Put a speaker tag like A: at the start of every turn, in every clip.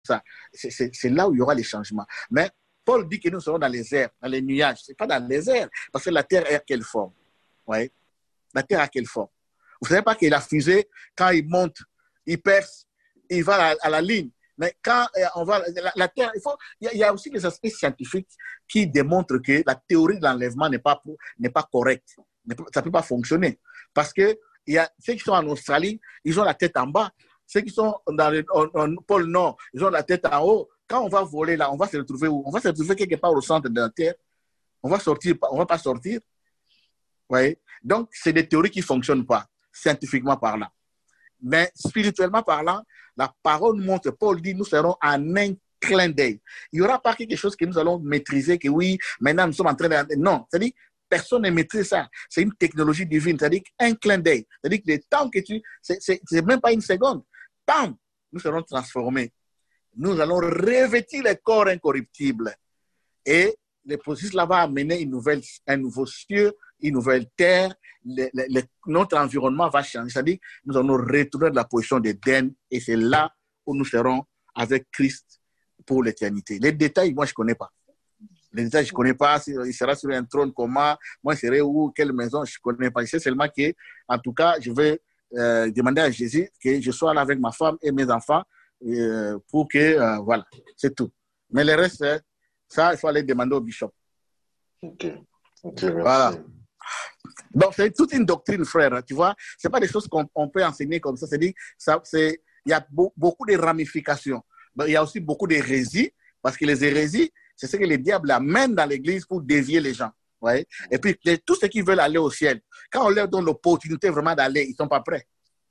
A: ça. C'est là où il y aura les changements. Mais Paul dit que nous serons dans les airs, dans les nuages. Ce n'est pas dans les airs, parce que la terre est à quelle forme? Ouais. La terre a quelle forme? Vous ne savez pas que la fusée, quand il monte, il perce, il va à la ligne. Mais quand on va, la Terre, il y a aussi des aspects scientifiques qui démontrent que la théorie de l'enlèvement n'est pas correcte. Ça ne peut pas fonctionner. Parce que ceux qui sont en Australie, ils ont la tête en bas. Ceux qui sont dans le pôle Nord, ils ont la tête en haut. Quand on va voler là, on va se retrouver où? On va se retrouver quelque part au centre de la Terre. On va pas sortir. Ouais. Donc, c'est des théories qui ne fonctionnent pas, scientifiquement parlant. Mais spirituellement parlant, la parole montre, Paul dit, nous serons en un clin d'œil. Il n'y aura pas quelque chose que nous allons maîtriser, que oui, maintenant nous sommes en train de... Non, c'est-à-dire, personne ne maîtrise ça. C'est une technologie divine, c'est-à-dire un clin d'œil. C'est-à-dire que le temps que c'est même pas une seconde. Tant, nous serons transformés. Nous allons revêtir les corps incorruptibles. Et le processus là va amener un nouveau ciel, une nouvelle terre, notre environnement va changer. C'est-à-dire nous allons retourner de la position d'Éden et c'est là où nous serons avec Christ pour l'éternité. Les détails, moi, je ne connais pas. Les détails, je ne connais pas. Il sera sur un trône, comment, moi, il serait où, quelle maison, je ne connais pas. Je sais seulement que, en tout cas, je vais demander à Jésus que je sois là avec ma femme et mes enfants pour que, voilà, c'est tout. Mais le reste, ça, il faut aller demander au bishop.
B: Ok, merci.
A: Voilà. Donc, c'est toute une doctrine, frère. Tu vois, ce n'est pas des choses qu'on peut enseigner comme ça. C'est-à-dire, il y a beaucoup de ramifications. Mais il y a aussi beaucoup d'hérésies, parce que les hérésies, c'est ce que les diables amènent dans l'église pour dévier les gens. Ouais. Et puis, tous ceux qui veulent aller au ciel, quand on leur donne l'opportunité vraiment d'aller, ils ne sont pas prêts.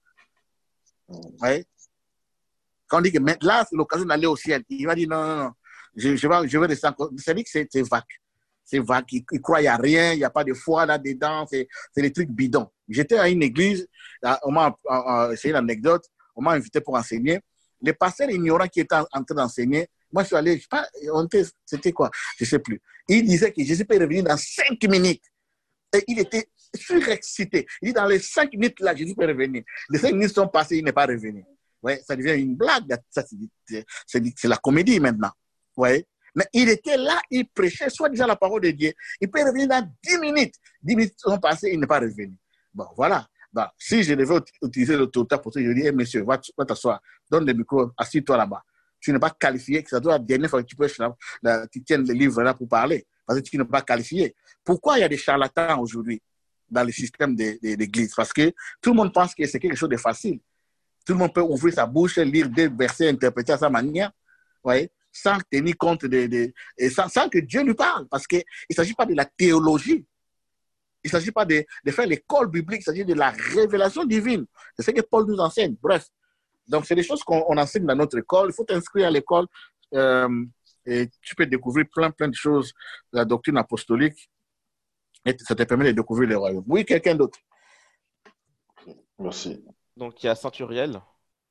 A: Ouais. Quand on dit que là, c'est l'occasion d'aller au ciel, il va dire non, je vais rester encore. C'est-à-dire que c'est vague. C'est vague, ils ne croient à rien, il n'y a pas de foi là-dedans, c'est des trucs bidons. J'étais à une église, c'est une anecdote, on m'a invité pour enseigner. Les pasteurs ignorants qui étaient en train d'enseigner, moi je suis allé, c'était quoi? Je ne sais plus. Il disait que Jésus peut revenir dans 5 minutes. Et il était surexcité. Il dit dans les 5 minutes là, Jésus peut revenir. Les 5 minutes sont passées, il n'est pas revenu. Ouais, ça devient une blague. C'est la comédie maintenant. Ouais. Mais il était là, il prêchait soi-disant la parole de Dieu. Il peut revenir dans 10 minutes. 10 minutes sont passées, il n'est pas revenu. Bon, voilà. Bon, si je devais utiliser l'autorité pour ça, je dis, hey, monsieur, va t'asseoir, donne le micro, assis-toi là-bas. Tu n'es pas qualifié, que ça doit être la dernière fois que tu peux tu tiennes le livre là pour parler, parce que tu n'es pas qualifié. Pourquoi il y a des charlatans aujourd'hui dans le système de l'église? Parce que tout le monde pense que c'est quelque chose de facile. Tout le monde peut ouvrir sa bouche, lire des versets, interpréter à sa manière. Voyez, sans tenir compte sans que Dieu lui parle, parce qu'il ne s'agit pas de la théologie, il ne s'agit pas de faire l'école biblique, il s'agit de la révélation divine. C'est ce que Paul nous enseigne. Bref, donc c'est des choses qu'on enseigne dans notre école. Il faut t'inscrire à l'école et tu peux découvrir plein de choses de la doctrine apostolique et ça te permet de découvrir le royaume. Oui, quelqu'un d'autre?
B: Merci.
C: Donc il y a Saint-Uriel.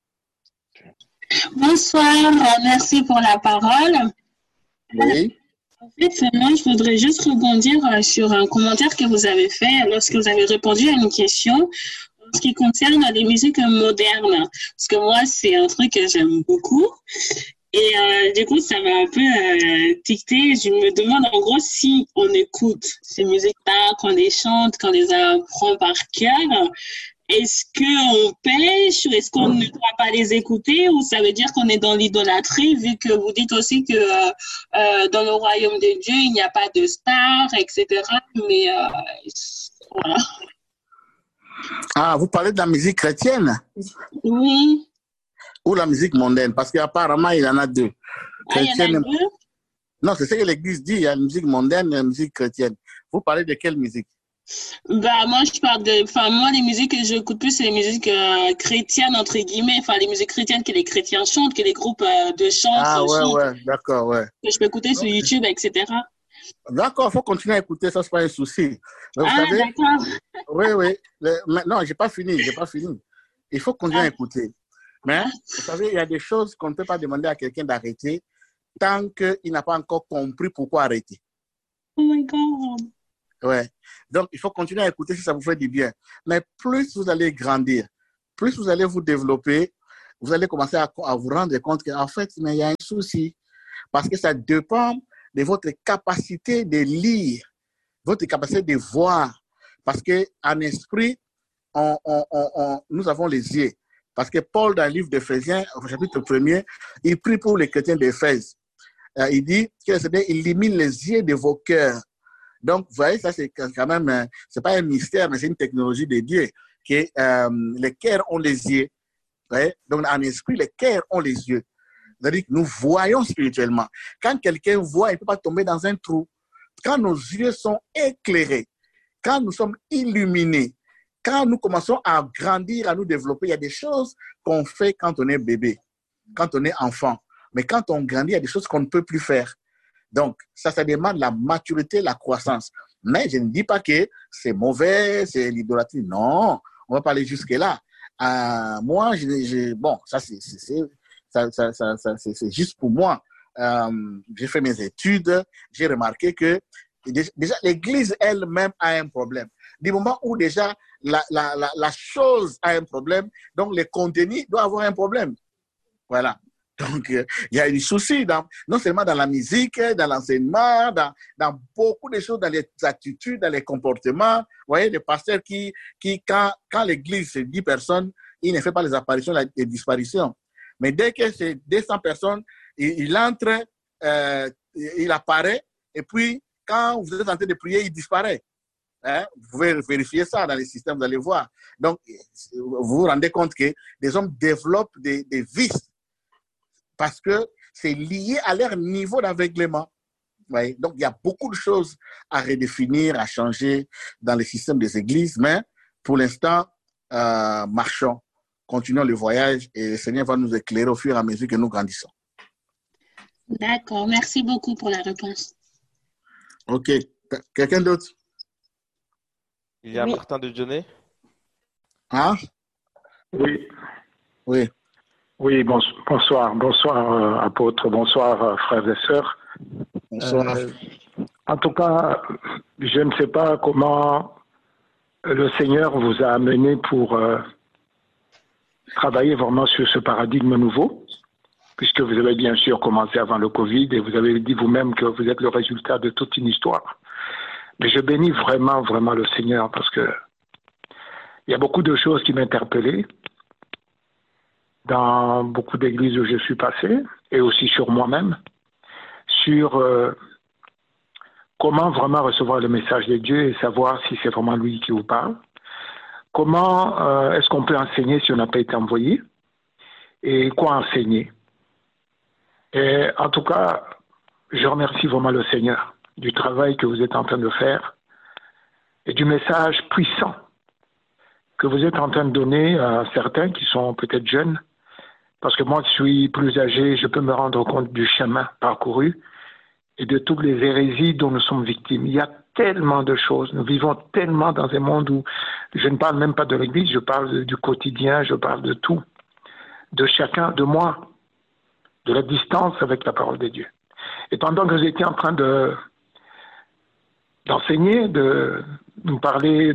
D: Bonsoir, merci pour la parole.
A: Oui.
D: En fait, moi, je voudrais juste rebondir sur un commentaire que vous avez fait lorsque vous avez répondu à une question en ce qui concerne les musiques modernes. Parce que moi, c'est un truc que j'aime beaucoup. Et du coup, ça m'a un peu ticté. Je me demande en gros si on écoute ces musiques-là, qu'on les chante, qu'on les apprend par cœur. Est-ce qu'on pêche ou est-ce qu'on ne doit pas les écouter ou ça veut dire qu'on est dans l'idolâtrie vu que vous dites aussi que dans le royaume de Dieu, il n'y a pas de stars, etc. Mais voilà.
A: Ah, vous parlez de la musique chrétienne?
D: Oui.
A: Ou la musique mondaine? Parce qu'apparemment, il y en a deux.
D: Chrétienne, il y en a deux?
A: Non, c'est ce que l'Église dit. Il y a la musique mondaine et la musique chrétienne. Vous parlez de quelle musique?
D: Bah, moi, je parle moi, les musiques que j'écoute plus, c'est les musiques chrétiennes, entre guillemets. Enfin, les musiques chrétiennes que les chrétiens chantent, que les groupes de chant chantent.
A: Ouais, d'accord, ouais.
D: Que je peux écouter sur YouTube, etc.
A: D'accord, il faut continuer à écouter, ça, c'est pas un souci. Mais vous savez,
D: d'accord.
A: Oui. Non, j'ai pas fini. Il faut continuer à écouter. Mais, vous savez, il y a des choses qu'on ne peut pas demander à quelqu'un d'arrêter tant qu'il n'a pas encore compris pourquoi arrêter.
D: Oh my God.
A: Ouais. Donc, il faut continuer à écouter si ça vous fait du bien. Mais plus vous allez grandir, plus vous allez vous développer, vous allez commencer à vous rendre compte qu'en fait, mais il y a un souci. Parce que ça dépend de votre capacité de lire, votre capacité de voir. Parce qu'en esprit, nous avons les yeux. Parce que Paul, dans le livre d'Éphésiens, au chapitre 1er, il prie pour les chrétiens d'Éphèse. Il dit qu'il illumine les yeux de vos cœurs. Donc, vous voyez, ça, c'est quand même, c'est pas un mystère, mais c'est une technologie de Dieu, que les cœurs ont les yeux. Ouais? Donc, en esprit, les cœurs ont les yeux. C'est-à-dire que nous voyons spirituellement. Quand quelqu'un voit, il ne peut pas tomber dans un trou. Quand nos yeux sont éclairés, quand nous sommes illuminés, quand nous commençons à grandir, à nous développer, il y a des choses qu'on fait quand on est bébé, quand on est enfant. Mais quand on grandit, il y a des choses qu'on ne peut plus faire. Donc, ça demande la maturité, la croissance. Mais je ne dis pas que c'est mauvais, c'est l'idolâtrie. Non, on va pas aller jusque-là. Moi, bon, ça c'est juste pour moi. J'ai fait mes études, j'ai remarqué que déjà l'Église elle-même a un problème. Du moment où déjà la chose a un problème, donc le contenu doit avoir un problème. Voilà. Donc, il y a des soucis, non seulement dans la musique, dans l'enseignement, dans beaucoup de choses, dans les attitudes, dans les comportements. Vous voyez, les pasteurs qui quand l'Église, c'est 10 personnes, il ne fait pas les apparitions, les disparitions. Mais dès que c'est 200 personnes, il entre, il apparaît, et puis quand vous êtes en train de prier, il disparaît. Hein? Vous pouvez vérifier ça dans les systèmes, vous allez voir. Donc, vous vous rendez compte que les hommes développent des vices parce que c'est lié à leur niveau d'aveuglement. Ouais. Donc, il y a beaucoup de choses à redéfinir, à changer dans le système des églises, mais pour l'instant, marchons, continuons le voyage et le Seigneur va nous éclairer au fur et à mesure que nous grandissons.
D: D'accord, merci beaucoup pour la réponse.
A: OK. Quelqu'un d'autre?
C: Il y a Martin de Dionnet.
A: Hein?
E: Oui.
A: Oui.
E: Oui, bonsoir. Bonsoir, apôtre. Bonsoir, frères et sœurs.
A: Bonsoir.
E: En tout cas, je ne sais pas comment le Seigneur vous a amené pour travailler vraiment sur ce paradigme nouveau, puisque vous avez bien sûr commencé avant le Covid et vous avez dit vous-même que vous êtes le résultat de toute une histoire. Mais je bénis vraiment, vraiment le Seigneur parce que il y a beaucoup de choses qui m'interpellaient dans beaucoup d'églises où je suis passé et aussi sur moi-même, sur comment vraiment recevoir le message de Dieu et savoir si c'est vraiment lui qui vous parle. Comment est-ce qu'on peut enseigner si on n'a pas été envoyé et quoi enseigner. Et en tout cas, je remercie vraiment le Seigneur du travail que vous êtes en train de faire et du message puissant que vous êtes en train de donner à certains qui sont peut-être jeunes, parce que moi, je suis plus âgé, je peux me rendre compte du chemin parcouru et de toutes les hérésies dont nous sommes victimes. Il y a tellement de choses, nous vivons tellement dans un monde où je ne parle même pas de l'Église, je parle du quotidien, je parle de tout, de chacun, de moi, de la distance avec la parole de Dieu. Et pendant que j'étais en train d'enseigner, de nous parler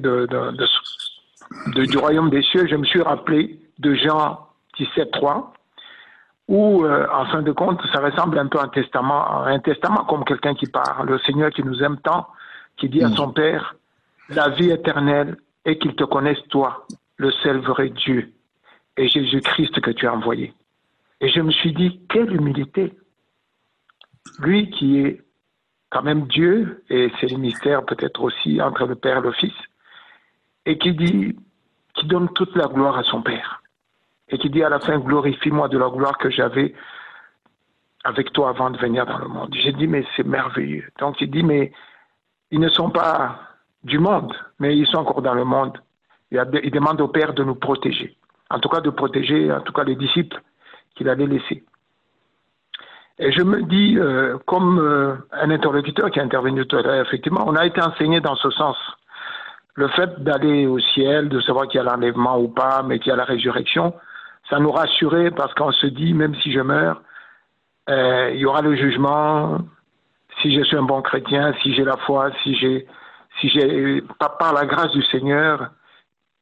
E: du royaume des cieux, je me suis rappelé de Jean 17,3, où, en fin de compte, ça ressemble un peu à un testament comme quelqu'un qui parle, le Seigneur qui nous aime tant, qui dit à son Père, la vie éternelle est qu'il te connaisse toi, le seul vrai Dieu, et Jésus-Christ que tu as envoyé. Et je me suis dit, quelle humilité! Lui qui est quand même Dieu, et c'est le mystère peut-être aussi entre le Père et le Fils, et qui donne toute la gloire à son Père. Et qui dit à la fin, glorifie-moi de la gloire que j'avais avec toi avant de venir dans le monde. J'ai dit, mais c'est merveilleux. Donc il dit, mais ils ne sont pas du monde, mais ils sont encore dans le monde. Il demande au Père de nous protéger. En tout cas, de protéger, en tout cas, les disciples qu'il allait laisser. Et je me dis, comme un interlocuteur qui est intervenu tout à l'heure, effectivement, on a été enseigné dans ce sens. Le fait d'aller au ciel, de savoir qu'il y a l'enlèvement ou pas, mais qu'il y a la résurrection, ça nous rassurait parce qu'on se dit, même si je meurs, il y aura le jugement, si je suis un bon chrétien, si j'ai la foi, si j'ai par la grâce du Seigneur,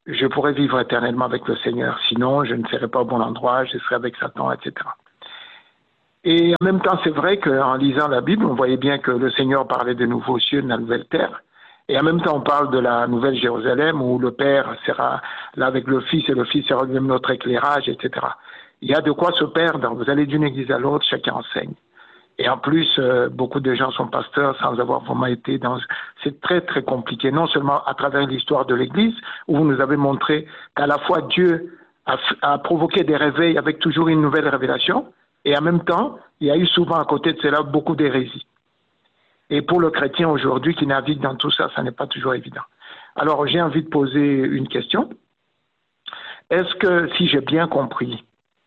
E: je pourrais vivre éternellement avec le Seigneur. Sinon, je ne serais pas au bon endroit, je serais avec Satan, etc. Et en même temps, c'est vrai qu'en lisant la Bible, on voyait bien que le Seigneur parlait de nouveaux cieux, de la nouvelle terre. Et en même temps, on parle de la nouvelle Jérusalem où le Père sera là avec le Fils et le Fils sera même notre éclairage, etc. Il y a de quoi se perdre. Vous allez d'une église à l'autre, chacun enseigne. Et en plus, beaucoup de gens sont pasteurs sans avoir vraiment été dans... C'est très, très compliqué. Non seulement à travers l'histoire de l'Église, où vous nous avez montré qu'à la fois Dieu a provoqué des réveils avec toujours une nouvelle révélation, et en même temps, il y a eu souvent à côté de cela beaucoup d'hérésies. Et pour le chrétien aujourd'hui qui navigue dans tout ça, ça n'est pas toujours évident. Alors, j'ai envie de poser une question. Est-ce que, si j'ai bien compris,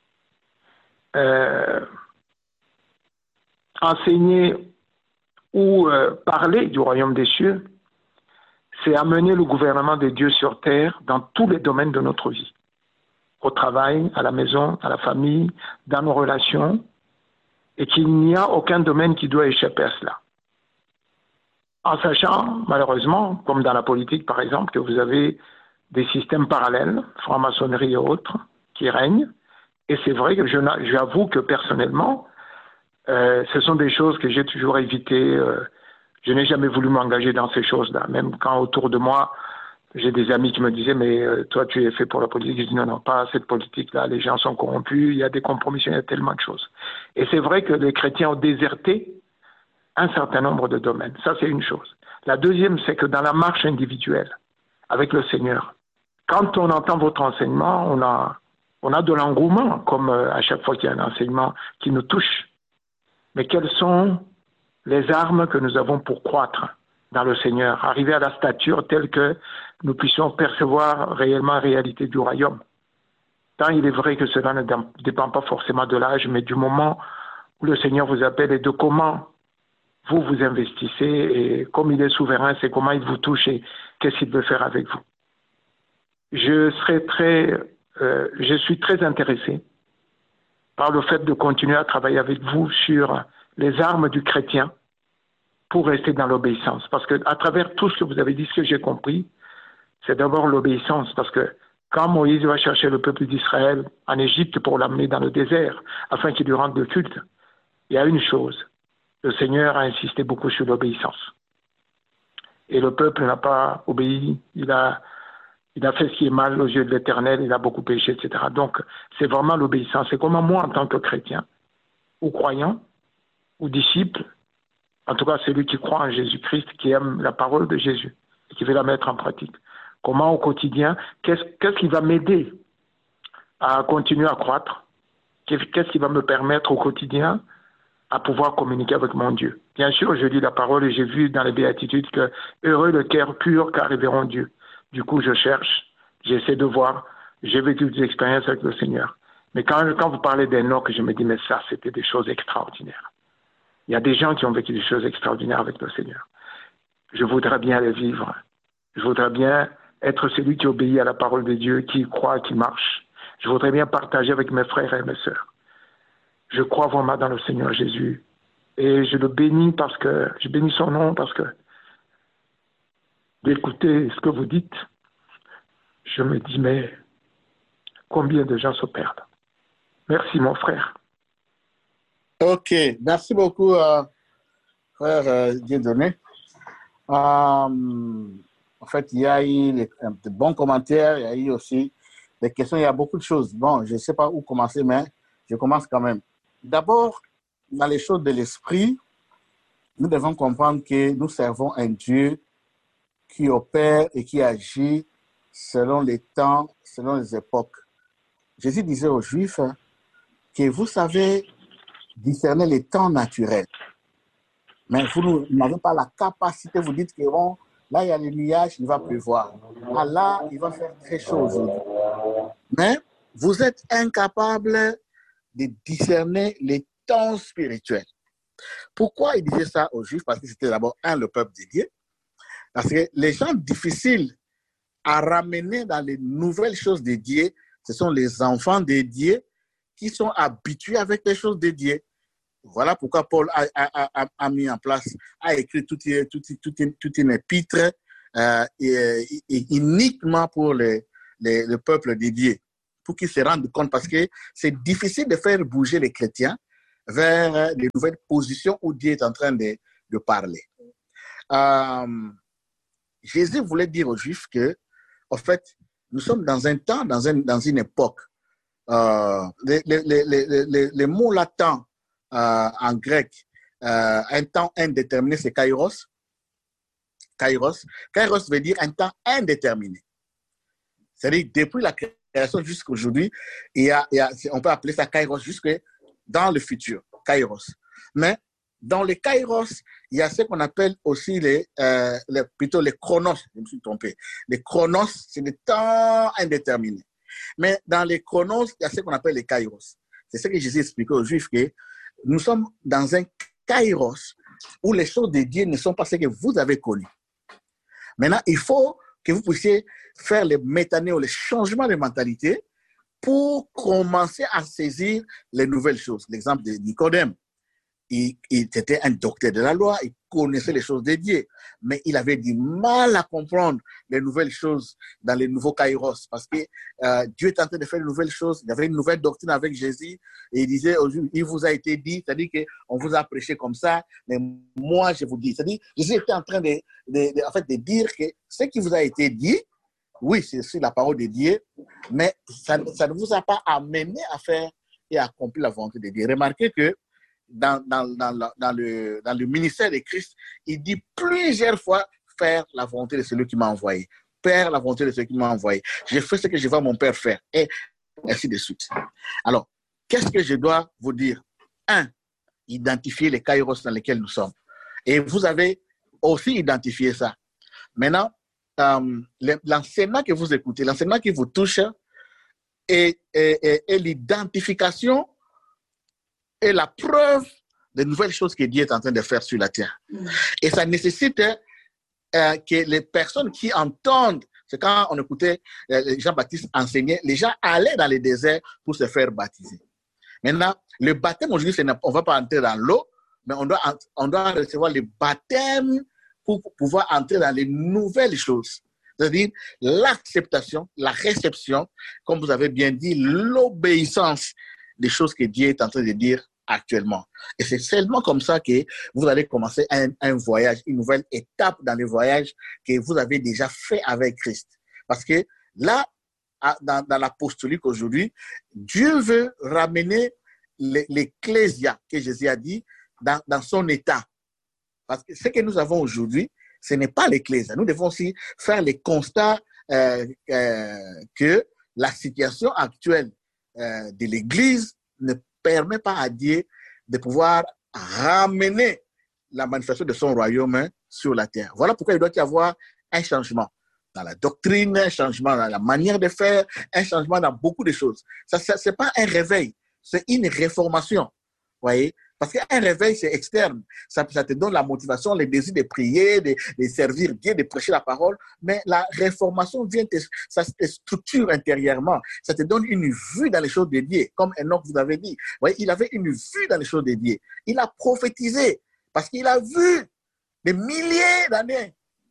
E: enseigner ou parler du royaume des cieux, c'est amener le gouvernement de Dieu sur terre dans tous les domaines de notre vie. Au travail, à la maison, à la famille, dans nos relations, et qu'il n'y a aucun domaine qui doit échapper à cela. En sachant, malheureusement, comme dans la politique par exemple, que vous avez des systèmes parallèles, franc-maçonnerie et autres, qui règnent, et c'est vrai que j'avoue que personnellement, ce sont des choses que j'ai toujours évitées. Je n'ai jamais voulu m'engager dans ces choses-là. Même quand autour de moi, j'ai des amis qui me disaient « mais toi, tu es fait pour la politique ». Je dis « non, pas cette politique-là. Les gens sont corrompus, il y a des compromissions, il y a tellement de choses ». Et c'est vrai que les chrétiens ont déserté un certain nombre de domaines. Ça, c'est une chose. La deuxième, c'est que dans la marche individuelle avec le Seigneur, quand on entend votre enseignement, on a de l'engouement, comme à chaque fois qu'il y a un enseignement qui nous touche. Mais quelles sont les armes que nous avons pour croître dans le Seigneur, arriver à la stature telle que nous puissions percevoir réellement la réalité du royaume? Tant il est vrai que cela ne dépend pas forcément de l'âge, mais du moment où le Seigneur vous appelle et de comment vous vous investissez, et comme il est souverain, c'est comment il vous touche et qu'est-ce qu'il veut faire avec vous. Je suis très intéressé par le fait de continuer à travailler avec vous sur les armes du chrétien pour rester dans l'obéissance. Parce qu'à travers tout ce que vous avez dit, ce que j'ai compris, c'est d'abord l'obéissance. Parce que quand Moïse va chercher le peuple d'Israël en Égypte pour l'amener dans le désert, afin qu'il lui rende le culte, il y a une chose. Le Seigneur a insisté beaucoup sur l'obéissance. Et le peuple n'a pas obéi. Il a fait ce qui est mal aux yeux de l'Éternel, il a beaucoup péché, etc. Donc, c'est vraiment l'obéissance. C'est comme moi, en tant que chrétien, ou croyant, ou disciple, en tout cas celui qui croit en Jésus-Christ, qui aime la parole de Jésus, et qui veut la mettre en pratique. Comment au quotidien, qu'est-ce qui va m'aider à continuer à croître? Qu'est-ce qui va me permettre au quotidien à pouvoir communiquer avec mon Dieu? Bien sûr, je lis la parole et j'ai vu dans les béatitudes que « heureux le cœur pur car ils verront Dieu ». Du coup, je cherche, j'essaie de voir, j'ai vécu des expériences avec le Seigneur. Mais quand vous parlez d'Enoch, je me dis « mais ça, c'était des choses extraordinaires ». Il y a des gens qui ont vécu des choses extraordinaires avec le Seigneur. Je voudrais bien les vivre. Je voudrais bien être celui qui obéit à la parole de Dieu, qui croit, qui marche. Je voudrais bien partager avec mes frères et mes sœurs. Je crois vraiment dans le Seigneur Jésus. Et je le bénis je bénis son nom parce que d'écouter ce que vous dites, je me dis, mais combien de gens se perdent. Merci, mon frère.
A: Ok, merci beaucoup, frère Dieudonné. En fait, il y a eu de bons commentaires, il y a eu aussi des questions, il y a beaucoup de choses. Bon, je ne sais pas où commencer, mais je commence quand même. D'abord, dans les choses de l'esprit, nous devons comprendre que nous servons un Dieu qui opère et qui agit selon les temps, selon les époques. Jésus disait aux Juifs que vous savez discerner les temps naturels, mais vous n'avez pas la capacité, vous dites que bon, là il y a les nuages, il va pleuvoir. Ah, là, il va faire très chaud aujourd'hui. Mais vous êtes incapable de discerner les temps spirituels. Pourquoi il disait ça aux Juifs? Parce que c'était d'abord le peuple de Dieu. Parce que les gens difficiles à ramener dans les nouvelles choses de Dieu, ce sont les enfants de Dieu qui sont habitués avec les choses de Dieu. Voilà pourquoi Paul a mis en place, a écrit toute une épître uniquement pour les le peuple dédié, pour qu'ils se rendent compte, parce que c'est difficile de faire bouger les chrétiens vers des nouvelles positions où Dieu est en train de parler. Jésus voulait dire aux Juifs que, en fait, nous sommes dans un temps, dans une époque. Les mots latins en grec, un temps indéterminé, c'est kairos. Kairos veut dire un temps indéterminé. C'est-à-dire, depuis la création jusqu'à aujourd'hui, on peut appeler ça kairos jusque dans le futur, kairos. Mais dans les kairos, il y a ce qu'on appelle aussi plutôt les chronos. Je me suis trompé. Les chronos, c'est le temps indéterminé. Mais dans les chronos, il y a ce qu'on appelle les kairos. C'est ce que Jésus expliquait aux Juifs, que nous sommes dans un kairos où les choses de Dieu ne sont pas ce que vous avez connu. Maintenant, il faut que vous puissiez faire les métanéos, les changements de mentalité pour commencer à saisir les nouvelles choses. L'exemple de Nicodème. Il était un docteur de la loi, il connaissait les choses de Dieu, mais il avait du mal à comprendre les nouvelles choses dans les nouveaux kairos, parce que Dieu est en train de faire de nouvelles choses. Il y avait une nouvelle doctrine avec Jésus, et il disait, il vous a été dit, c'est-à-dire qu'on vous a prêché comme ça, mais moi je vous dis. C'est-à-dire, Jésus était en train de dire que ce qui vous a été dit, oui, c'est la parole de Dieu, mais ça ne vous a pas amené à faire et à accomplir la volonté de Dieu. Remarquez que dans le ministère de Christ, il dit plusieurs fois faire la volonté de celui qui m'a envoyé. Faire la volonté de celui qui m'a envoyé. Je fais ce que je vois mon Père faire. Et ainsi de suite. Alors, qu'est-ce que je dois vous dire? 1. Identifier les kairos dans lesquels nous sommes. Et vous avez aussi identifié ça. Maintenant, l'enseignement que vous écoutez, l'enseignement qui vous touche est l'identification et la preuve des nouvelles choses que Dieu est en train de faire sur la terre. Et ça nécessite que les personnes qui entendent, c'est quand on écoutait Jean-Baptiste enseigner, les gens allaient dans les déserts pour se faire baptiser. Maintenant, le baptême aujourd'hui, on ne va pas entrer dans l'eau, mais on doit recevoir le baptême pour pouvoir entrer dans les nouvelles choses. C'est-à-dire l'acceptation, la réception, comme vous avez bien dit, l'obéissance des choses que Dieu est en train de dire actuellement. Et c'est seulement comme ça que vous allez commencer un voyage, une nouvelle étape dans le voyage que vous avez déjà fait avec Christ. Parce que là, dans l'apostolique aujourd'hui, Dieu veut ramener l'ecclésia que Jésus a dit dans son état. Parce que ce que nous avons aujourd'hui, ce n'est pas l'ecclésia. Nous devons aussi faire les constats que la situation actuelle de l'Église ne permet pas à Dieu de pouvoir ramener la manifestation de son royaume sur la terre. Voilà pourquoi il doit y avoir un changement dans la doctrine, un changement dans la manière de faire, un changement dans beaucoup de choses. Ce n'est pas un réveil, c'est une réformation. Vous voyez? Parce qu'un réveil, c'est externe. Ça te donne la motivation, le désir de prier, de servir Dieu, de prêcher la parole. Mais la réformation ça te structure intérieurement. Ça te donne une vue dans les choses de Dieu. Comme Enoch vous avait dit. Vous voyez, il avait une vue dans les choses de Dieu. Il a prophétisé parce qu'il a vu des milliers d'années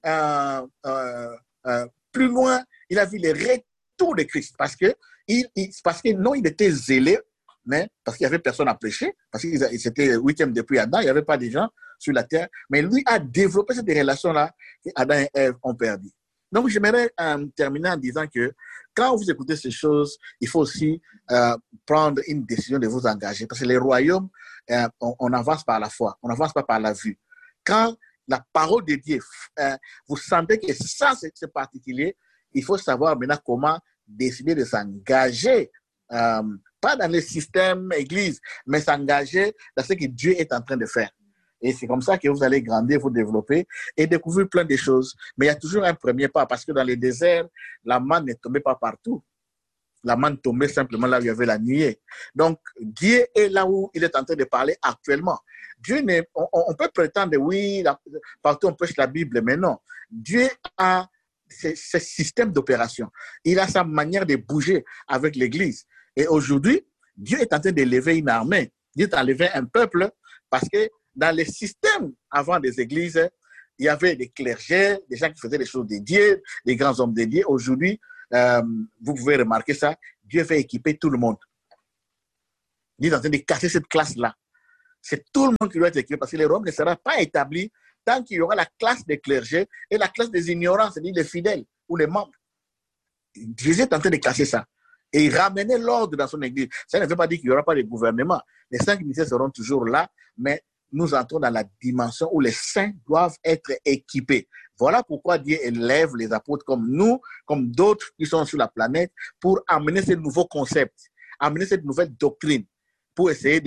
A: plus loin. Il a vu les retours de Christ. Parce que non, il était zélé, mais parce qu'il n'y avait personne à prêcher, parce qu'il c'était 8e depuis Adam, il n'y avait pas de gens sur la terre, mais lui a développé cette relation-là qu'Adam et Ève ont perdu. Donc, j'aimerais terminer en disant que quand vous écoutez ces choses, il faut aussi prendre une décision de vous engager, parce que les royaumes, on avance par la foi, on n'avance pas par la vue. Quand la parole de Dieu, vous sentez que ça, c'est particulier, il faut savoir maintenant comment décider de s'engager pas dans le système église, mais s'engager dans ce que Dieu est en train de faire. Et c'est comme ça que vous allez grandir, vous développer et découvrir plein de choses. Mais il y a toujours un premier pas, parce que dans les déserts, la manne ne tombait pas partout. La manne tombait simplement là où il y avait la nuée. Donc, Dieu est là où il est en train de parler actuellement. Dieu on peut prétendre, oui, partout on prêche la Bible, mais non. Dieu a ce système d'opération. Il a sa manière de bouger avec l'Église. Et aujourd'hui, Dieu est en train d'élever une armée. Dieu est en train d'élever un peuple, parce que dans les systèmes avant des églises, il y avait des clergés, des gens qui faisaient des choses de Dieu, des grands hommes de Dieu. Aujourd'hui, vous pouvez remarquer ça, Dieu va équiper tout le monde. Il est en train de casser cette classe-là. C'est tout le monde qui doit être équipé parce que le royaume ne sera pas établi tant qu'il y aura la classe des clergés et la classe des ignorants, c'est-à-dire les fidèles ou les membres. Jésus est en train de casser ça et ramener l'ordre dans son église. Ça ne veut pas dire qu'il n'y aura pas de gouvernement. Les 5 ministères seront toujours là, mais nous entrons dans la dimension où les saints doivent être équipés. Voilà pourquoi Dieu élève les apôtres comme nous, comme d'autres qui sont sur la planète, pour amener ces nouveaux concepts, amener cette nouvelle doctrine, pour essayer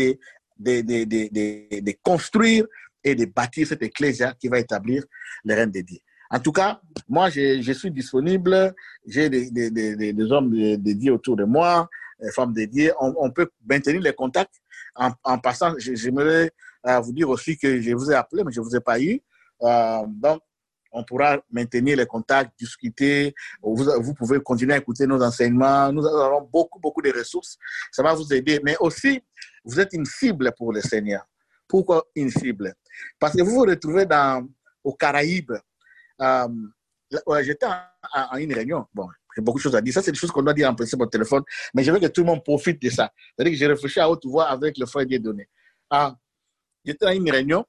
A: de construire et de bâtir cette ecclésia qui va établir le règne de Dieu. En tout cas, moi, je suis disponible, j'ai des hommes dédiés autour de moi, des femmes dédiées. On peut maintenir les contacts. En passant, j'aimerais vous dire aussi que je vous ai appelé, mais je ne vous ai pas eu. Donc, on pourra maintenir les contacts, discuter. Vous pouvez continuer à écouter nos enseignements. Nous avons beaucoup de ressources. Ça va vous aider. Mais aussi, vous êtes une cible pour le Seigneur. Pourquoi une cible? Parce que vous vous retrouvez aux Caraïbes. J'étais à une réunion. Bon, j'ai beaucoup de choses à dire. Ça, c'est des choses qu'on doit dire en principe au téléphone. Mais je veux que tout le monde profite de ça. C'est-à-dire que j'ai réfléchi à haute voix avec le frère Dieudonné. J'étais à une réunion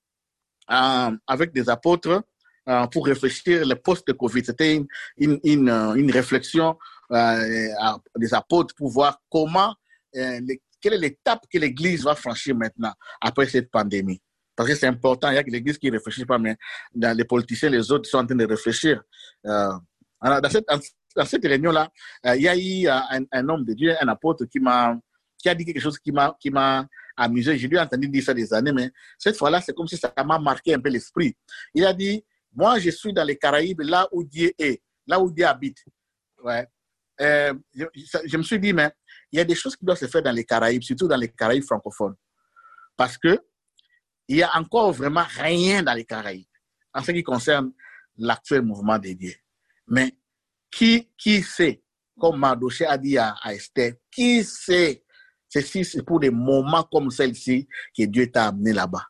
A: avec des apôtres pour réfléchir le post-Covid. C'était une réflexion des apôtres pour voir quelle est l'étape que l'Église va franchir maintenant après cette pandémie. Parce que c'est important, il y a que l'Église qui ne réfléchit pas, mais les politiciens, les autres sont en train de réfléchir. Dans cette réunion-là, il y a eu un homme de Dieu, un apôtre qui a dit quelque chose qui m'a amusé. J'ai dû entendre dire ça des années, mais cette fois-là, c'est comme si ça m'a marqué un peu l'esprit. Il a dit, moi, je suis dans les Caraïbes, là où Dieu est, là où Dieu habite. Ouais. Je me suis dit, mais il y a des choses qui doivent se faire dans les Caraïbes, surtout dans les Caraïbes francophones. Parce que il y a encore vraiment rien dans les Caraïbes en ce qui concerne l'actuel mouvement des dieux. Mais qui sait, comme Mardoché a dit à Esther, qui sait, c'est pour des moments comme celle-ci que Dieu t'a amené là-bas.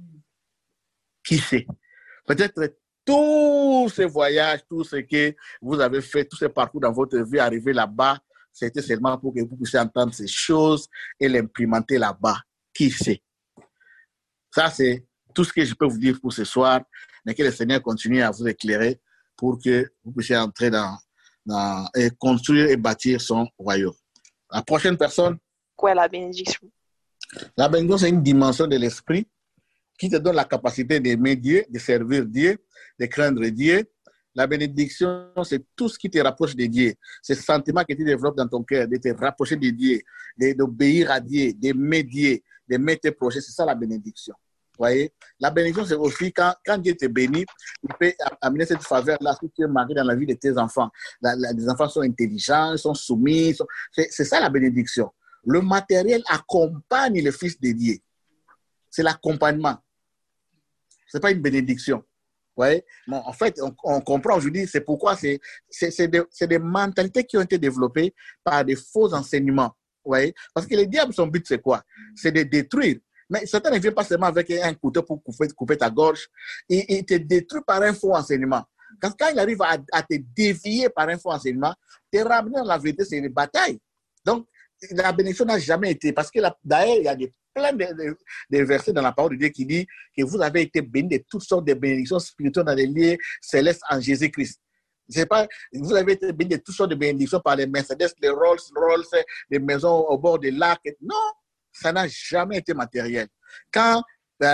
A: Qui sait? Peut-être tous ces voyages, tout ce que vous avez fait, tous ces parcours dans votre vie, arriver là-bas, c'était seulement pour que vous puissiez entendre ces choses et l'implémenter là-bas. Qui sait? Ça, c'est tout ce que je peux vous dire pour ce soir, mais que le Seigneur continue à vous éclairer pour que vous puissiez entrer et construire et bâtir son royaume. La prochaine personne.
F: Quoi est la bénédiction?
A: La bénédiction, c'est une dimension de l'esprit qui te donne la capacité d'aimer Dieu, de servir Dieu, de craindre Dieu. La bénédiction, c'est tout ce qui te rapproche de Dieu. C'est ce sentiment que tu développes dans ton cœur, de te rapprocher de Dieu, d'obéir à Dieu, d'aimer Dieu, d'aimer tes projets. C'est ça la bénédiction. Voyez? La bénédiction, c'est aussi quand Dieu te bénit, il peut amener cette faveur-là si tu es marié dans la vie de tes enfants. Les enfants sont intelligents, sont soumis. C'est ça la bénédiction. Le matériel accompagne le Fils de Dieu. C'est l'accompagnement. Ce n'est pas une bénédiction. Ouais. Bon, en fait, on comprend aujourd'hui, c'est pourquoi c'est des mentalités qui ont été développées par des faux enseignements. Ouais. Parce que le diable, son but, c'est quoi? C'est de détruire. Mais Satan ne vient pas seulement avec un couteau pour couper ta gorge. Il te détruit par un faux enseignement. Quand il arrive à te dévier par un faux enseignement, te ramener dans la vérité, c'est une bataille. Donc, la bénédiction n'a jamais été. Parce que d'ailleurs, il y a plein de versets dans la parole de Dieu qui dit que vous avez été bénis de toutes sortes de bénédictions spirituelles dans les lieux célestes en Jésus-Christ. C'est pas, vous avez été bénis de toutes sortes de bénédictions par les Mercedes, les Rolls-Royce, les maisons au bord des lacs. Non, ça n'a jamais été matériel. Quand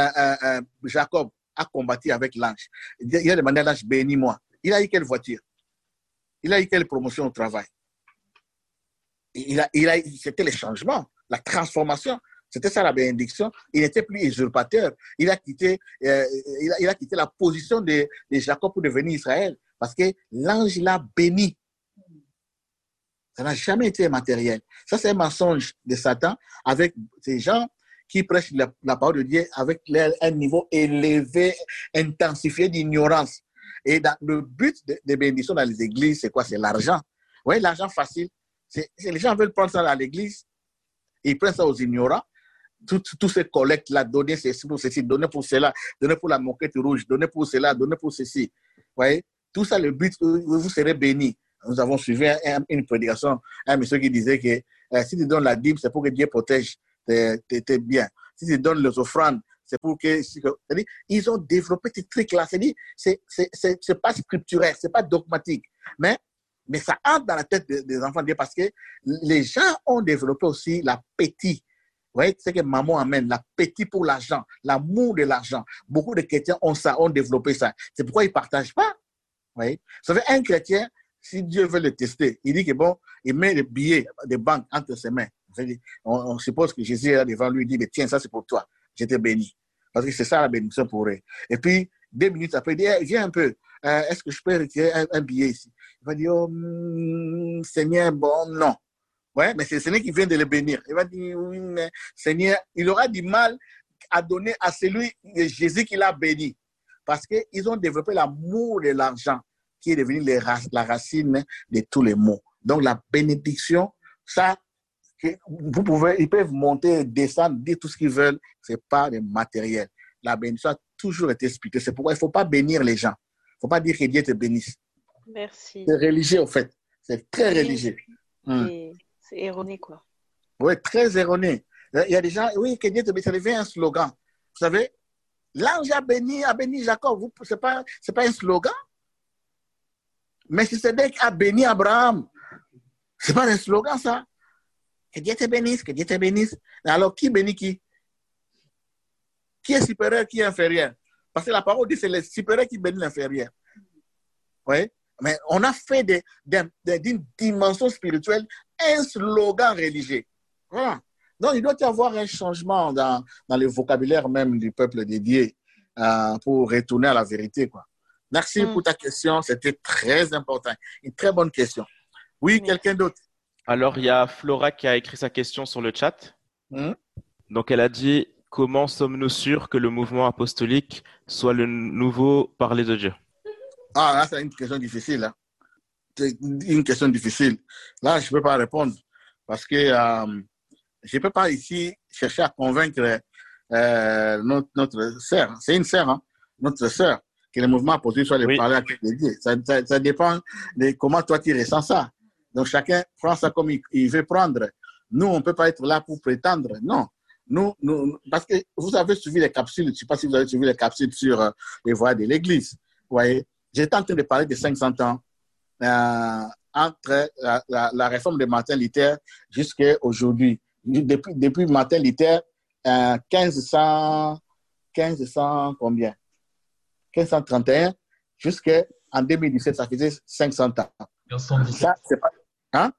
A: Jacob a combattu avec l'ange, il a demandé à l'ange, bénis-moi. Il a eu quelle voiture? Il a eu quelle promotion au travail? C'était le changement, la transformation. C'était ça la bénédiction. Il n'était plus usurpateur. Il a quitté la position de Jacob pour devenir Israël. Parce que l'ange l'a béni. Ça n'a jamais été matériel. Ça, c'est un mensonge de Satan avec ces gens qui prêchent la parole de Dieu avec un niveau élevé, intensifié d'ignorance. Et le but des bénédictions dans les églises, c'est quoi? C'est l'argent. Vous voyez, l'argent facile. Les gens veulent prendre ça à l'église. Ils prennent ça aux ignorants. Tous ces collectes-là, donner ceci pour ceci, donner pour cela, donner pour la moquette rouge, donner pour cela, donner pour ceci. Vous voyez? Tout ça, le but, vous serez bénis. Nous avons suivi une prédication, un monsieur qui disait que si tu donnes la dîme, c'est pour que Dieu protège tes biens. Si tu donnes les offrandes, c'est pour que... C'est-à-dire, ils ont développé ces trucs-là. C'est-à-dire, c'est pas scripturaire, c'est pas dogmatique. Mais ça entre dans la tête des enfants de Dieu parce que les gens ont développé aussi l'appétit. Vous voyez, c'est que maman amène l'appétit pour l'argent, l'amour de l'argent. Beaucoup de chrétiens ont ça, ont développé ça. C'est pourquoi ils ne partagent pas. Vous voyez, vous savez, un chrétien, si Dieu veut le tester, il dit que bon, il met les billets des banques entre ses mains. On suppose que Jésus est là devant lui, il dit, mais tiens, ça c'est pour toi, je t'ai béni. Parce que c'est ça la bénédiction pour eux. Et puis, 2 minutes après, il dit, hey, viens un peu, est-ce que je peux retirer un billet ici? Il va dire, oh, Seigneur, bon, non. Ouais, mais c'est le Seigneur qui vient de le bénir. Il va dire, oui, mais Seigneur, il aura du mal à donner à celui de Jésus qui l'a béni. Parce qu'ils ont développé l'amour de l'argent, qui est devenu la racine de tous les maux. Donc, la bénédiction, ça, ils peuvent monter, descendre, dire tout ce qu'ils veulent, ce n'est pas le matériel. La bénédiction a toujours été expliquée. C'est pourquoi il ne faut pas bénir les gens. Il ne faut pas dire que Dieu te bénisse.
F: Merci.
A: C'est religieux, en fait. C'est très religieux.
F: C'est erroné, quoi.
A: Oui, très erroné. Il y a des gens, oui, que Dieu te bénisse, ça devient un slogan. Vous savez, l'ange a béni Jacob. Ce n'est pas un slogan. Mais si c'est a béni Abraham, ce n'est pas un slogan, ça. Que Dieu te bénisse, que Dieu te bénisse. Alors, qui bénit qui? Qui est supérieur, qui est inférieur? Parce que la parole dit que c'est le supérieur qui bénit l'inférieur. Oui. Mais on a fait d'une dimension spirituelle un slogan religieux. Voilà. Donc, il doit y avoir un changement dans le vocabulaire même du peuple dédié pour retourner à la vérité, quoi. Merci pour ta question. C'était très important. Une très bonne question. Oui, quelqu'un d'autre?
C: Alors, il y a Flora qui a écrit sa question sur le chat. Donc, elle a dit « Comment sommes-nous sûrs que le mouvement apostolique soit le nouveau parler de Dieu ?»
A: Ah, là, c'est une question difficile. Hein. C'est une question difficile. Là, je ne peux pas répondre parce que je ne peux pas ici chercher à convaincre notre sœur. C'est une sœur, hein, notre sœur, que le mouvement apostolique soit le parler à Dieu. Ça dépend de comment toi tu ressens ça. Donc, chacun prend ça comme il veut prendre. Nous, on ne peut pas être là pour prétendre. Non. Nous, parce que vous avez suivi les capsules, je ne sais pas si vous avez suivi les capsules sur les voies de l'Église. Vous voyez, j'étais en train de parler de 500 ans entre la réforme de Martin Luther jusqu'à aujourd'hui. Depuis Martin Luther, 1500 combien? 1531 jusqu'en 2017, ça faisait 500 ans.
G: 1517.
A: Ça, c'est pas... Hein?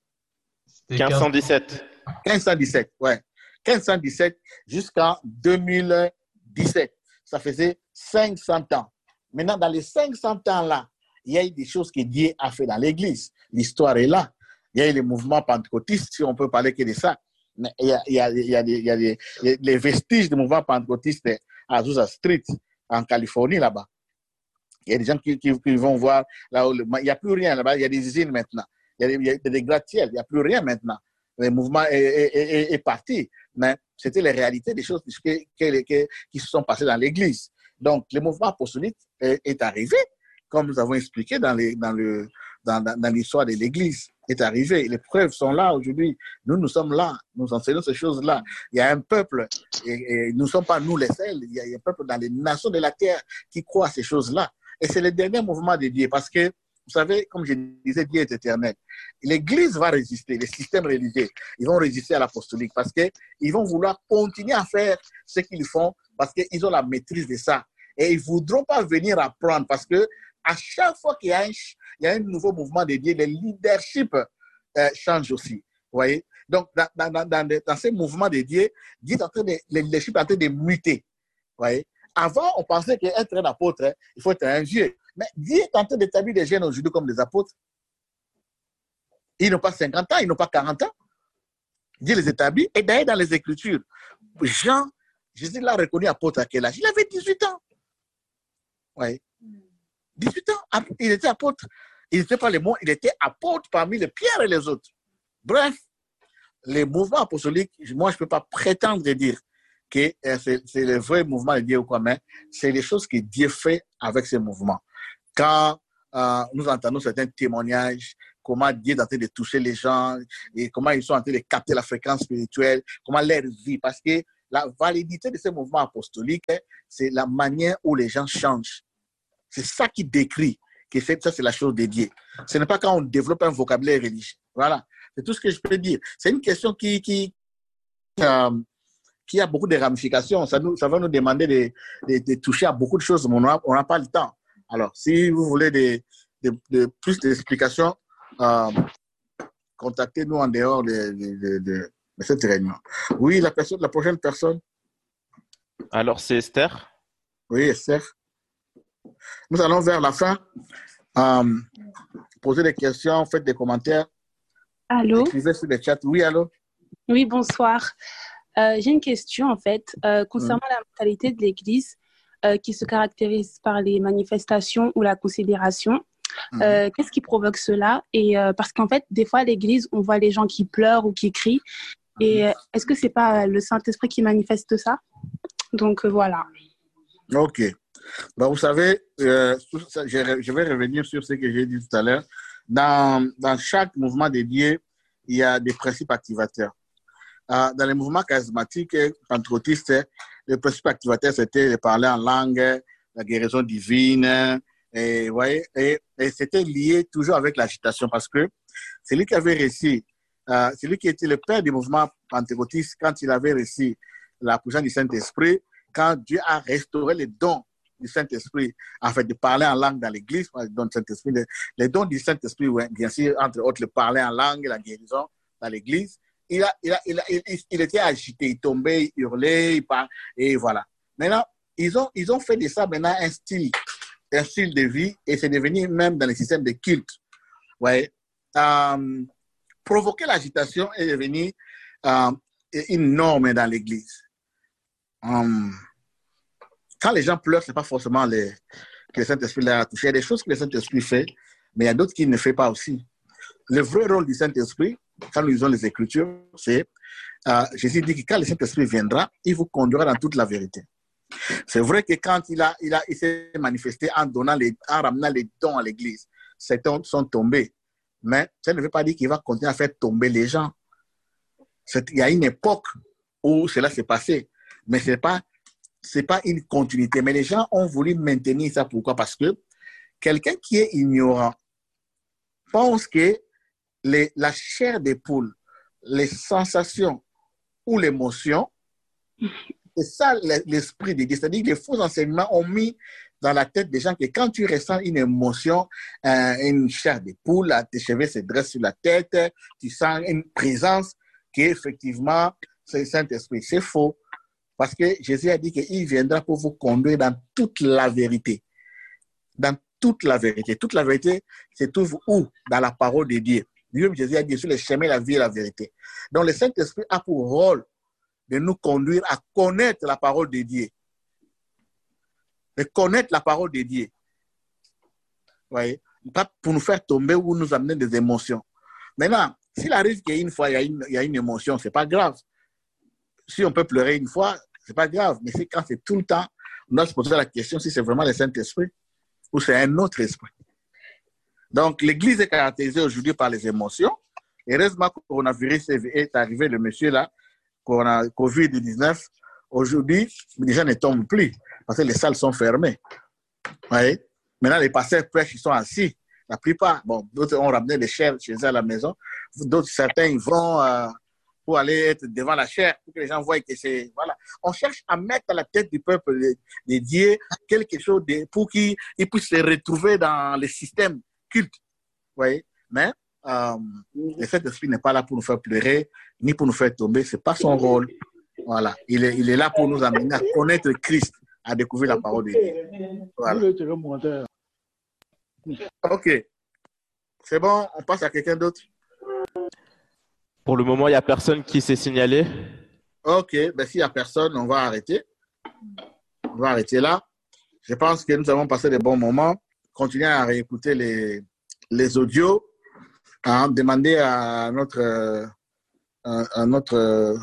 C: 1517.
A: 1517, ouais. 1517 jusqu'en 2017. Ça faisait 500 ans. Maintenant, dans les 500 ans-là, il y a eu des choses que Dieu a fait dans l'Église. L'histoire est là. Il y a eu les mouvements pentecôtistes, si on peut parler que de ça. Mais il y a les vestiges du mouvement pentecôtiste à Azusa Street, en Californie, là-bas. Il y a des gens qui vont voir, là où il n'y a plus rien là-bas, il y a des usines maintenant. Il y a des gratte-ciels, il n'y a plus rien maintenant. Le mouvement est parti. Mais c'était les réalités des choses qui se sont passées dans l'Église. Donc, le mouvement apostolique est arrivé, comme nous avons expliqué dans l'histoire de l'Église, est arrivé. Les preuves sont là aujourd'hui. Nous sommes là. Nous enseignons ces choses-là. Il y a un peuple, et nous ne sommes pas nous les seuls. Il y a un peuple dans les nations de la terre qui croient à ces choses-là. Et c'est le dernier mouvement de Dieu. Parce que, vous savez, comme je disais, Dieu est éternel. L'Église va résister, les systèmes religieux, ils vont résister à l'apostolique parce qu'ils vont vouloir continuer à faire ce qu'ils font parce qu'ils ont la maîtrise de ça. Et ils ne voudront pas venir apprendre parce que à chaque fois qu'il y a un nouveau mouvement de Dieu, le leadership change aussi. Vous voyez? Donc, dans ces mouvements de Dieu, le leadership est en train de muter. Vous voyez? Avant, on pensait qu'être un apôtre, il faut être un vieux. Mais Dieu est en train d'établir des jeunes aujourd'hui comme des apôtres. Ils n'ont pas 50 ans, ils n'ont pas 40 ans. Dieu les établit. Et d'ailleurs, dans les Écritures, Jésus l'a reconnu apôtre à quel âge? Il avait 18 ans. Oui. 18 ans, il était apôtre. Il n'était pas le monde, il était apôtre parmi les pierres et les autres. Bref, les mouvements apostoliques, moi, je ne peux pas prétendre de dire que c'est le vrai mouvement de Dieu ou quoi, mais c'est les choses que Dieu fait avec ces mouvements. Quand nous entendons certains témoignages, comment Dieu est en train de toucher les gens et comment ils sont en train de capter la fréquence spirituelle, comment leur vie, parce que la validité de ce mouvement apostolique, c'est la manière où les gens changent. C'est ça qui décrit que ça, c'est la chose de Dieu. Ce n'est pas quand on développe un vocabulaire religieux. Voilà, c'est tout ce que je peux dire. C'est une question qui a beaucoup de ramifications. Ça va nous demander de toucher à beaucoup de choses, mais on n'a pas le temps. Alors, si vous voulez plus d'explications, contactez-nous en dehors de cette réunion. Oui, la prochaine personne.
C: Alors, c'est Esther.
A: Oui, Esther. Nous allons vers la fin. Poser des questions, faites des commentaires.
G: Allô?
A: Écrivez sur le chat. Oui, allô?
G: Oui, bonsoir. J'ai une question, en fait, concernant la mentalité de l'Église qui se caractérise par les manifestations ou la considération. Qu'est-ce qui provoque cela? Et parce qu'en fait, des fois, à l'Église, on voit les gens qui pleurent ou qui crient. Et est-ce que ce n'est pas le Saint-Esprit qui manifeste ça? Donc, voilà.
A: OK. Ben, vous savez, je vais revenir sur ce que j'ai dit tout à l'heure. Dans chaque mouvement de Dieu, il y a des principes activateurs. Dans les mouvements charismatiques, pentecôtistes, le principe activateur, c'était de parler en langue, la guérison divine, et c'était lié toujours avec l'agitation, parce que c'est lui qui avait réussi, c'est lui qui était le père du mouvement pentecôtiste quand il avait réussi la puissance du Saint-Esprit, quand Dieu a restauré les dons du Saint-Esprit, en fait, de parler en langue dans l'Église, les dons du Saint-Esprit, ouais, bien sûr, entre autres, le parler en langue, la guérison dans l'Église. Il était agité, il tombait, il hurlait, et voilà. Maintenant, ils ont fait de ça maintenant un style de vie, et c'est devenu même dans les systèmes de culte. Ouais. Provoquer l'agitation est devenu une norme dans l'Église. Quand les gens pleurent, ce n'est pas forcément que le Saint-Esprit les a touchés. Il y a des choses que le Saint-Esprit fait, mais il y a d'autres qu'il ne fait pas aussi. Le vrai rôle du Saint-Esprit, quand nous lisons les Écritures, c'est Jésus dit que quand le Saint-Esprit viendra, il vous conduira dans toute la vérité. C'est vrai que quand il s'est manifesté en ramenant les dons à l'Église, ces dons sont tombés. Mais ça ne veut pas dire qu'il va continuer à faire tomber les gens. Il y a une époque où cela s'est passé, mais ce n'est pas une continuité. Mais les gens ont voulu maintenir ça. Pourquoi? Parce que quelqu'un qui est ignorant pense que la chair des poules, les sensations ou l'émotion, c'est ça l'esprit de Dieu. C'est-à-dire que les faux enseignements ont mis dans la tête des gens que quand tu ressens une émotion, une chair de poule, tes cheveux se dressent sur la tête, tu sens une présence qui est effectivement c'est le Saint-Esprit. C'est faux. Parce que Jésus a dit qu'il viendra pour vous conduire dans toute la vérité. Dans toute la vérité. Toute la vérité se trouve où? Dans la parole de Dieu. Lui-même, Jésus a dit sur le chemin, la vie et la vérité. Donc, le Saint-Esprit a pour rôle de nous conduire à connaître la parole de Dieu. De connaître la parole de Dieu. Vous voyez? Pas pour nous faire tomber ou nous amener des émotions. Maintenant, s'il arrive qu'une fois, il y a une émotion, ce n'est pas grave. Si on peut pleurer une fois, ce n'est pas grave. Mais quand c'est tout le temps, on doit se poser la question si c'est vraiment le Saint-Esprit ou c'est un autre esprit. Donc, l'Église est caractérisée aujourd'hui par les émotions. Heureusement que le coronavirus est arrivé, le monsieur là, COVID-19. Aujourd'hui, les gens ne tombent plus parce que les salles sont fermées. Oui. Maintenant, les pasteurs prêchent, ils sont assis. La plupart, bon, d'autres ont ramené les chairs chez eux à la maison. D'autres, certains, ils vont pour aller être devant la chair, pour que les gens voient que c'est... Voilà. On cherche à mettre à la tête du peuple de Dieu quelque chose pour qu'ils puissent se retrouver dans le système culte. Vous voyez? Mais le Saint-Esprit n'est pas là pour nous faire pleurer, ni pour nous faire tomber. Ce n'est pas son rôle. Voilà. Il est là pour nous amener à connaître Christ, à découvrir la parole de Dieu. Voilà. OK. C'est bon, on passe à quelqu'un d'autre.
C: Pour le moment, il n'y a personne qui s'est signalé.
A: OK. Ben, s'il n'y a personne, on va arrêter. On va arrêter là. Je pense que nous avons passé de bons moments. Continuez à réécouter les audios. Demandez à notre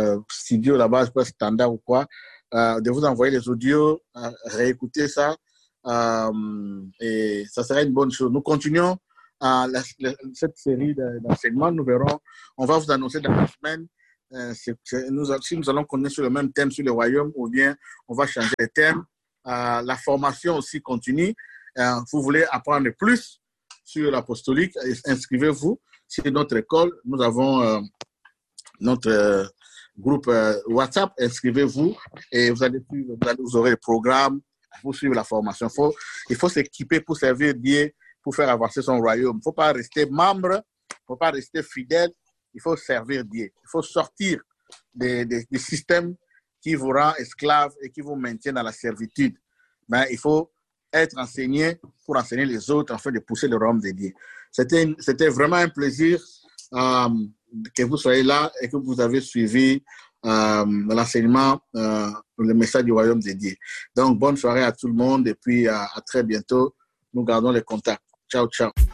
A: studio là-bas, je sais pas standard ou quoi, de vous envoyer les audios, réécouter ça. Et ça serait une bonne chose. Nous continuons cette série d'enseignements. Nous verrons, on va vous annoncer dans la semaine si nous allons continuer sur le même thème sur le royaume ou bien on va changer les thèmes. La formation aussi continue. Vous voulez apprendre plus sur l'apostolique, inscrivez-vous sur notre école. Nous avons notre groupe WhatsApp, inscrivez-vous et vous aurez le programme pour suivre la formation. Il faut s'équiper pour servir Dieu, pour faire avancer son royaume. Il ne faut pas rester membre, il ne faut pas rester fidèle, il faut servir Dieu. Il faut sortir des systèmes qui vous rendent esclaves et qui vous maintiennent dans la servitude. Mais il faut être enseigné pour enseigner les autres afin de pousser le royaume de Dieu. C'était vraiment un plaisir que vous soyez là et que vous avez suivi l'enseignement, le message du royaume de Dieu. Donc, bonne soirée à tout le monde et puis à très bientôt. Nous gardons les contacts. Ciao, ciao.